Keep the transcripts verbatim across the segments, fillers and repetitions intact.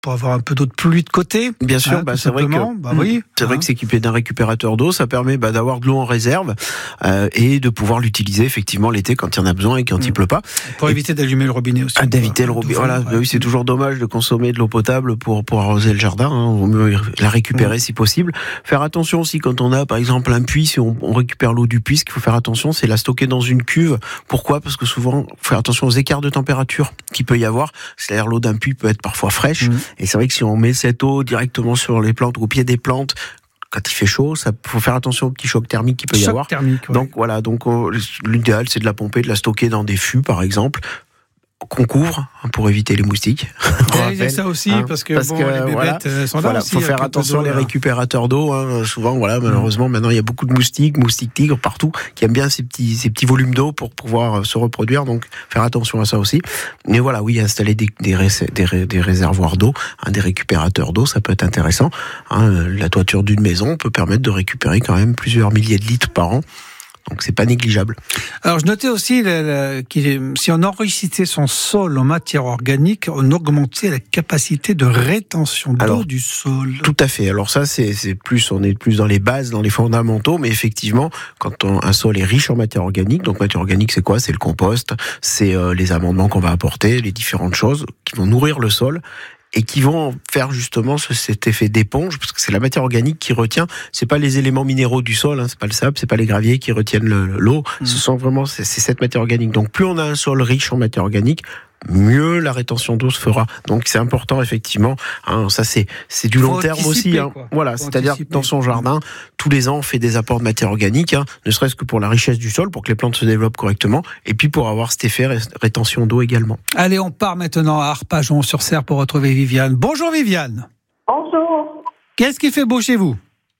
pour avoir un peu d'eau de pluie de côté. Bien sûr, hein, bah, c'est vrai que bah, oui, c'est hein. vrai que s'équiper d'un récupérateur d'eau, ça permet bah, d'avoir de l'eau en réserve euh, et de pouvoir l'utiliser effectivement l'été quand il y en a besoin et quand mmh. il pleut pas. Pour et éviter d'allumer le robinet aussi. Ah, d'éviter le robinet. Voilà, ouais. bah, oui, c'est toujours dommage de consommer de l'eau potable pour pour arroser le jardin. Hein. Vaut mieux la récupérer mmh. si possible. Faire attention aussi quand on a par exemple un puits, si on, on récupère l'eau du puits, ce qu'il faut faire attention, c'est la stocker dans une cuve. Pourquoi ? Parce que souvent, faut faire attention aux écarts de température qu'il peut y avoir. C'est-à-dire l'eau d'un puits peut être parfois fraîche. Mmh. Et c'est vrai que si on met cette eau directement sur les plantes ou au pied des plantes, quand il fait chaud, ça faut faire attention au petit choc thermique qu'il peut choc y avoir. Thermique, ouais. Donc voilà, donc on, l'idéal c'est de la pomper, de la stocker dans des fûts par exemple, qu'on couvre hein, pour éviter les moustiques. Il y a ça aussi hein, parce que, parce bon, que les bébêtes voilà, sont là voilà, aussi. Faut faire attention les récupérateurs d'eau. Hein, souvent, voilà, malheureusement, mmh. maintenant il y a beaucoup de moustiques, moustiques tigres partout, qui aiment bien ces petits, ces petits volumes d'eau pour pouvoir se reproduire. Donc, faire attention à ça aussi. Mais voilà, oui, installer des, des, des, des réservoirs d'eau, hein, des récupérateurs d'eau, ça peut être intéressant. Hein, la toiture d'une maison peut permettre de récupérer quand même plusieurs milliers de litres par an. Donc c'est pas négligeable. Alors je notais aussi que si on enrichissait son sol en matière organique, on augmentait la capacité de rétention d'eau Alors, du sol. Tout à fait. Alors ça c'est, c'est plus, on est plus dans les bases, dans les fondamentaux, mais effectivement quand on, un sol est riche en matière organique, donc matière organique c'est quoi ? C'est le compost, c'est euh, les amendements qu'on va apporter, les différentes choses qui vont nourrir le sol. Et qui vont faire justement ce, cet effet d'éponge, parce que c'est la matière organique qui retient. C'est pas les éléments minéraux du sol, hein, c'est pas le sable, c'est pas les graviers qui retiennent le, l'eau. Mmh. Ce sont vraiment c'est, c'est cette matière organique. Donc plus on a un sol riche en matière organique, mieux la rétention d'eau se fera. Donc c'est important effectivement. Hein, ça c'est c'est du long terme aussi. Hein. Voilà, Faut c'est-à-dire que dans son jardin, tous les ans on fait des apports de matière organique, hein, ne serait-ce que pour la richesse du sol, pour que les plantes se développent correctement, et puis pour avoir cet effet ré- rétention d'eau également. Allez, on part maintenant à Arpajon-sur-Cère pour retrouver Viviane. Bonjour Viviane. Bonjour. Qu'est-ce qui fait beau chez vous ?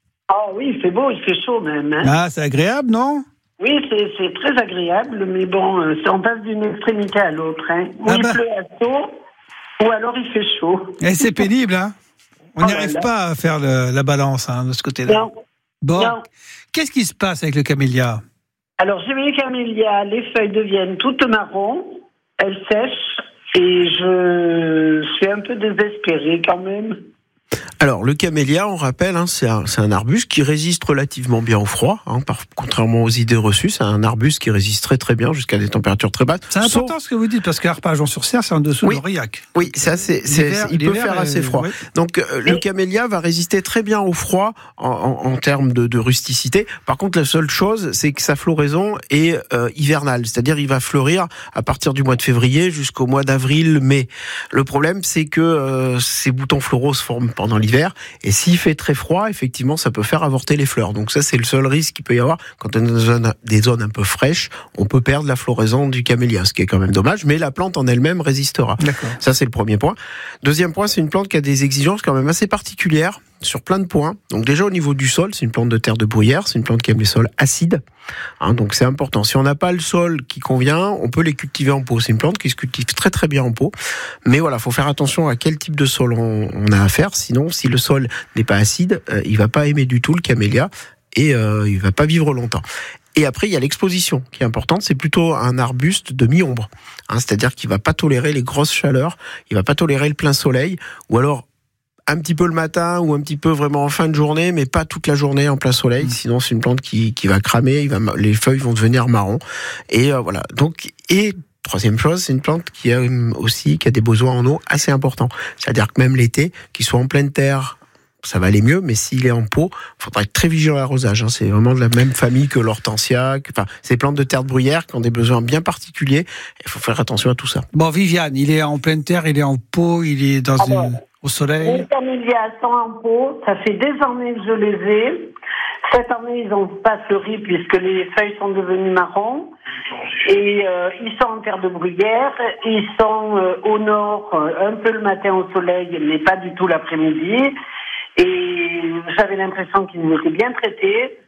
Ah oui, il fait beau, il fait chaud même. Hein. Ah, c'est agréable, non ? Oui, c'est, c'est très agréable, mais bon, euh, on passe d'une extrémité à l'autre. Hein. Ou ah il bah. pleut à chaud, ou alors il fait chaud. Et c'est pénible, hein. On n'y oh arrive là. pas à faire le, la balance hein, de ce côté-là. Non. Bon, non. Qu'est-ce qui se passe avec le camélia ? Alors, j'ai vu le camélia, les feuilles deviennent toutes marron, elles sèchent, et je suis un peu désespérée quand même. Alors, le camélia, on rappelle, hein, c'est, un, c'est un arbuste qui résiste relativement bien au froid, hein, par, contrairement aux idées reçues. C'est un arbuste qui résiste très très bien jusqu'à des températures très basses. C'est important Sauf... ce que vous dites, parce qu'Arpajon-sur-Cère, c'est en dessous oui, de l'Aurillac. Oui, ça, c'est, c'est, c'est, il peut faire assez euh, froid. Oui. Donc, euh, le camélia va résister très bien au froid en, en, en termes de, de rusticité. Par contre, la seule chose, c'est que sa floraison est euh, hivernale. C'est-à-dire, il va fleurir à partir du mois de février jusqu'au mois d'avril, mai. Le problème, c'est que euh, ces boutons floraux se forment pendant l'hiver. Et s'il fait très froid, effectivement, ça peut faire avorter les fleurs. Donc ça, c'est le seul risque qu'il peut y avoir. Quand on est dans zone, des zones un peu fraîches, on peut perdre la floraison du camélia, ce qui est quand même dommage, mais la plante en elle-même résistera. D'accord. Ça, c'est le premier point. Deuxième point, c'est une plante qui a des exigences quand même assez particulières sur plein de points. Donc déjà, au niveau du sol, c'est une plante de terre de bruyère, c'est une plante qui aime les sols acides. Hein, donc c'est important. Si on n'a pas le sol qui convient, on peut les cultiver en pot. C'est une plante qui se cultive très très bien en pot. Mais voilà, faut faire attention à quel type de sol on, on a à faire. Sinon, si le sol n'est pas acide, euh, il va pas aimer du tout le camélia et euh, il va pas vivre longtemps. Et après, il y a l'exposition qui est importante. C'est plutôt un arbuste de mi-ombre. Hein, c'est-à-dire qu'il va pas tolérer les grosses chaleurs, il va pas tolérer le plein soleil, ou alors un petit peu le matin ou un petit peu vraiment en fin de journée, mais pas toute la journée en plein soleil. Mmh. Sinon, c'est une plante qui, qui va cramer, il va, les feuilles vont devenir marron. Et euh, voilà. Donc, et troisième chose, c'est une plante qui a aussi qui a des besoins en eau assez importants. C'est-à-dire que même l'été, qu'il soit en pleine terre, ça va aller mieux, mais s'il est en pot, il faudra être très vigilant à l'arrosage. Hein. C'est vraiment de la même famille que l'hortensia. Que, enfin, c'est des plantes de terre de bruyère qui ont des besoins bien particuliers. Il faut faire attention à tout ça. Bon, Viviane, il est en pleine terre, il est en pot, il est dans Alors, une... au soleil. Les camélias sont en pot, ça fait des années que je les ai. Cette année, ils n'ont pas fleuri puisque les feuilles sont devenues marron. Et euh, ils sont en terre de bruyère, ils sont euh, au nord, euh, un peu le matin au soleil, mais pas du tout l'après-midi. Et j'avais l'impression qu'ils étaient bien traités.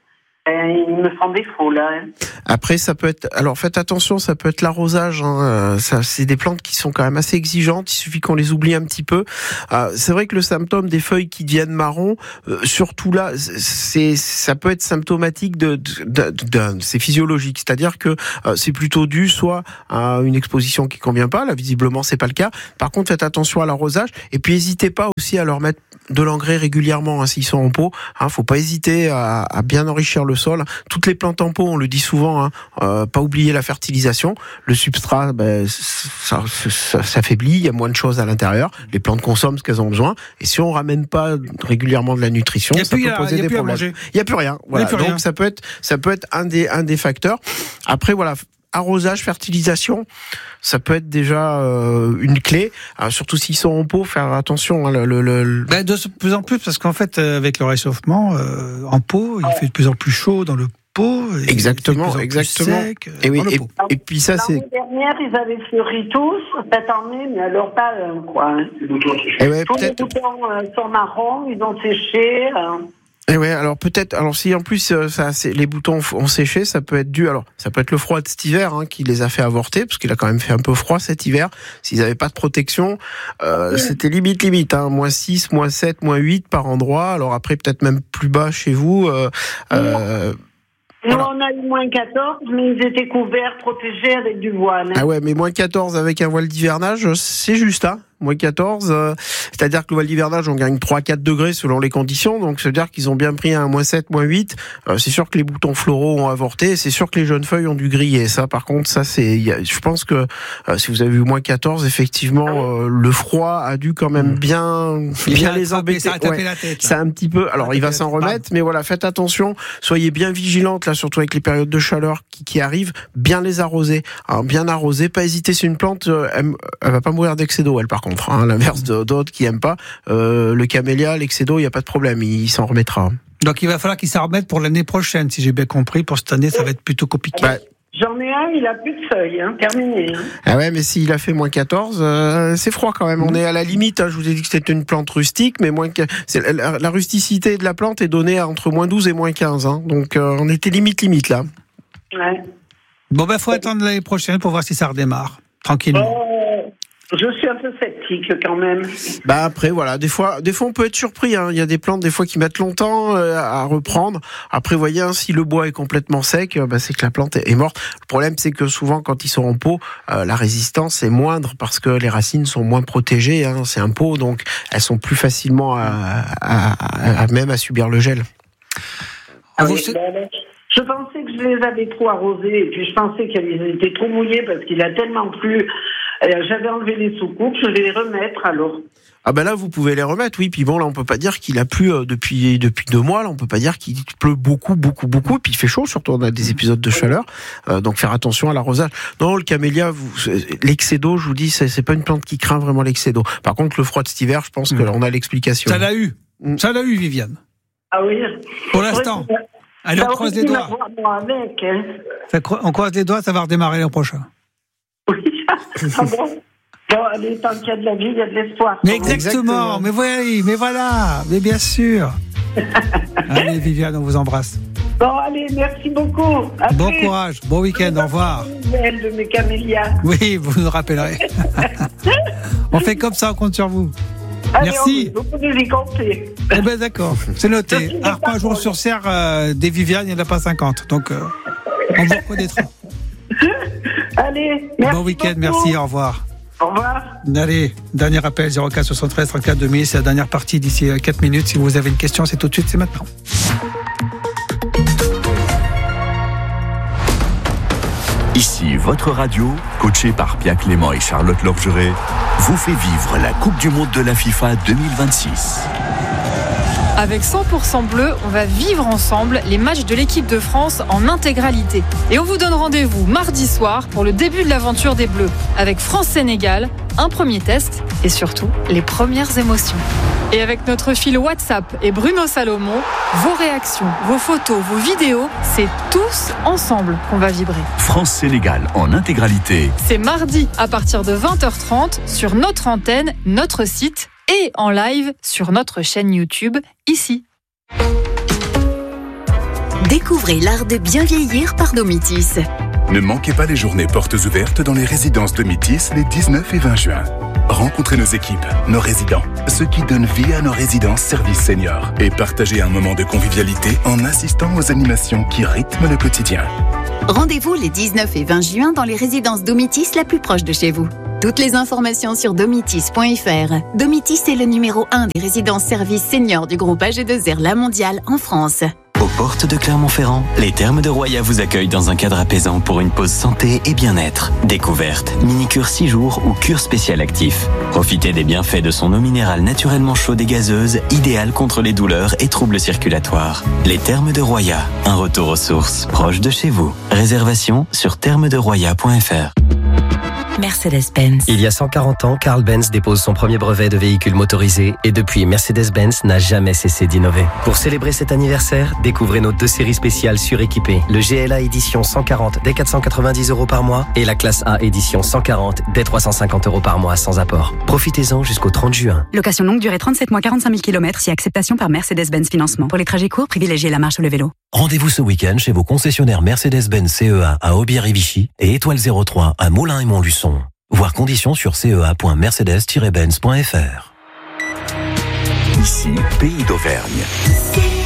il me font défaut là. Hein. Après, ça peut être. Alors, faites attention, ça peut être l'arrosage. Hein. Ça, c'est des plantes qui sont quand même assez exigeantes. Il suffit qu'on les oublie un petit peu. Euh, c'est vrai que le symptôme des feuilles qui deviennent marron, euh, surtout là, c'est, ça peut être symptomatique de, de, de, de, de c'est physiologique. C'est-à-dire que euh, c'est plutôt dû soit à une exposition qui convient pas. Là, visiblement, c'est pas le cas. Par contre, faites attention à l'arrosage. Et puis, n'hésitez pas aussi à leur mettre de l'engrais régulièrement hein, s'ils sont en pot. Hein, faut pas hésiter à, à bien enrichir le sol. Toutes les plantes en pot, on le dit souvent, hein, euh, pas oublier la fertilisation. Le substrat, ben, ça, ça s'affaiblit, il y a moins de choses à l'intérieur. Les plantes consomment ce qu'elles ont besoin. Et si on ramène pas régulièrement de la nutrition, ça peut poser des problèmes. Il y a plus rien. Voilà. Plus Donc rien. ça peut être, ça peut être un des, un des facteurs. Après, voilà. Arrosage, fertilisation, ça peut être déjà euh, une clé. Alors, surtout s'ils sont en pot, faire attention. Hein, le, le, le... Ben de plus en plus, parce qu'en fait, avec le réchauffement, euh, en pot, il fait de plus en plus chaud dans le pot. Exactement, exactement. Sec, et oui, et, et puis ça, c'est. L'année dernière, ils avaient fleuri tous cette année, mais alors pas un quoi. Et ouais, Tous peut-être... les boutons euh, sont marrons, ils ont séché. Euh... Et ouais, alors peut-être, alors si en plus euh, ça, c'est, les boutons ont séché, ça peut être dû, alors ça peut être le froid de cet hiver hein, qui les a fait avorter, parce qu'il a quand même fait un peu froid cet hiver. S'ils n'avaient pas de protection, euh, c'était limite limite, hein, moins six, moins sept, moins huit par endroit. Alors après peut-être même plus bas chez vous. Euh, euh, Nous, voilà. On a eu moins quatorze, mais ils étaient couverts, protégés avec du voile. Hein. Ah ouais, mais moins quatorze avec un voile d'hivernage, c'est juste, hein. Moins quatorze, euh, c'est-à-dire que le voile d'hivernage, on gagne trois à quatre degrés selon les conditions, donc ça veut dire qu'ils ont bien pris un moins sept, moins huit. Euh, c'est sûr que les boutons floraux ont avorté, c'est sûr que les jeunes feuilles ont dû griller. Ça, par contre, ça c'est, y a, je pense que euh, si vous avez eu moins quatorze, effectivement, euh, le froid a dû quand même bien, bien, bien les embêter. Ça a tapé ouais, la tête. C'est un petit peu. Alors, il va s'en remettre, mais voilà, faites attention, soyez bien vigilantes là, surtout avec les périodes de chaleur qui, qui arrivent, bien les arroser, hein, bien arroser. Pas hésiter, c'est une plante, euh, elle, elle va pas mourir d'excès d'eau, elle par contre. Hein, l'inverse d'autres qui aiment pas. Euh, le camélia, l'excès d'eau, il n'y a pas de problème, il s'en remettra. Donc il va falloir qu'il s'en remette pour l'année prochaine, si j'ai bien compris. Pour cette année, ça va être plutôt compliqué. Bah, j'en ai un, il a plus de feuilles, hein, terminé. Hein. Ah ouais, mais s'il a fait moins quatorze, euh, c'est froid quand même. Mmh. On est à la limite, hein, je vous ai dit que c'était une plante rustique, mais moins que, c'est, la, la rusticité de la plante est donnée entre moins douze et moins quinze. Hein, donc euh, on était limite limite là. Ouais. Bon ben, faut attendre l'année prochaine pour voir si ça redémarre, tranquillement. Euh... Je suis un peu sceptique quand même. Bah après voilà, des fois, des fois on peut être surpris. Hein. Il y a des plantes des fois qui mettent longtemps euh, à reprendre. Après, voyez, hein, si le bois est complètement sec, bah, c'est que la plante est morte. Le problème, c'est que souvent, quand ils sont en pot, euh, la résistance est moindre parce que les racines sont moins protégées. Hein. C'est un pot, donc elles sont plus facilement à, à, à, à même à subir le gel. Ah oui, bah, je pensais que je les avais trop arrosés et puis je pensais qu'ils étaient trop mouillés parce qu'il a tellement plu. J'avais enlevé les soucoupes, je vais les remettre alors. Ah ben là vous pouvez les remettre, oui. Puis bon là on peut pas dire qu'il a plu euh, depuis depuis deux mois. Là on peut pas dire qu'il pleut beaucoup beaucoup beaucoup. Et puis il fait chaud, surtout on a des épisodes de chaleur. Euh, donc faire attention à l'arrosage. Non, le camélia, vous, l'excès d'eau, je vous dis, c'est, c'est pas une plante qui craint vraiment l'excès d'eau. Par contre le froid de cet hiver, je pense mmh. qu'on a l'explication. Ça l'a eu, mmh. ça l'a eu Viviane. Ah oui. Pour l'instant. Oui, allez, on croise les doigts. Avec, hein. On croise les doigts, ça va redémarrer l'an prochain. Oui. Ah bon. Bon, allez, tant qu'il y a de la vie, il y a de l'espoir. Mais exactement, exactement. Mais, oui, mais voilà, mais bien sûr. Allez, Viviane, on vous embrasse. Bon, allez, merci beaucoup. Après, bon courage, bon week-end, au revoir. De mes camélias. Oui, vous nous rappellerez. On fait comme ça, on compte sur vous. Allez, merci. On, vous pouvez y compter. Eh ben d'accord, c'est noté. Alors, pas un jour sur Serre, euh, des Viviane, il n'y en a pas cinquante. Donc, euh, on vous reconnaîtra. Allez, merci. Bon week-end, beaucoup. merci, au revoir. Au revoir. Allez, dernier appel, zéro quatre soixante-treize trente-quatre deux mille, c'est la dernière partie d'ici quatre minutes. Si vous avez une question, c'est tout de suite, c'est maintenant. Ici, votre radio, coachée par Pierre Clément et Charlotte Lorgeret, vous fait vivre la Coupe du Monde de la FIFA deux mille vingt-six. Avec cent pour cent bleu, on va vivre ensemble les matchs de l'équipe de France en intégralité. Et on vous donne rendez-vous mardi soir pour le début de l'aventure des Bleus. Avec France-Sénégal, un premier test et surtout les premières émotions. Et avec notre fil WhatsApp et Bruno Salomon, vos réactions, vos photos, vos vidéos, c'est tous ensemble qu'on va vibrer. France-Sénégal en intégralité. C'est mardi à partir de vingt heures trente sur notre antenne, notre site et en live sur notre chaîne YouTube, ici. Découvrez l'art de bien vieillir par Domitis. Ne manquez pas les journées portes ouvertes dans les résidences Domitis les dix-neuf et vingt juin. Rencontrez nos équipes, nos résidents, ceux qui donnent vie à nos résidences services seniors et partagez un moment de convivialité en assistant aux animations qui rythment le quotidien. Rendez-vous les dix-neuf et vingt juin dans les résidences Domitis la plus proche de chez vous. Toutes les informations sur domitis point f r. Domitis est le numéro un des résidences services seniors du groupe A G deux R La Mondiale en France. Aux portes de Clermont-Ferrand, les Thermes de Roya vous accueillent dans un cadre apaisant pour une pause santé et bien-être. Découverte, mini-cure six jours ou cure spéciale actif. Profitez des bienfaits de son eau minérale naturellement chaude et gazeuse, idéale contre les douleurs et troubles circulatoires. Les Thermes de Roya, un retour aux sources proche de chez vous. Réservation sur thermes de roya point f r. Mercedes-Benz. Il y a cent quarante ans, Carl Benz dépose son premier brevet de véhicule motorisé et depuis, Mercedes-Benz n'a jamais cessé d'innover. Pour célébrer cet anniversaire, découvrez nos deux séries spéciales suréquipées. Le G L A édition cent quarante dès quatre cent quatre-vingt-dix euros par mois et la classe A édition cent quarante dès trois cent cinquante euros par mois sans apport. Profitez-en jusqu'au trente juin. Location longue durée trente-sept mois, quarante-cinq mille kilomètres si acceptation par Mercedes-Benz Financement. Pour les trajets courts, privilégiez la marche ou le vélo. Rendez-vous ce week-end chez vos concessionnaires Mercedes-Benz C E A à Aubière-et-Vichy et Étoile zéro trois à Moulins et Montluçon. Voir conditions sur c e a point mercedes tiret benz point f r. Ici, Pays d'Auvergne.